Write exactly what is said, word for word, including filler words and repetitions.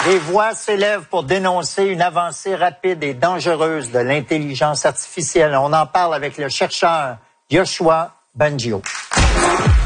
Des voix s'élèvent pour dénoncer une avancée rapide et dangereuse de l'intelligence artificielle. On en parle avec le chercheur Yoshua Bengio.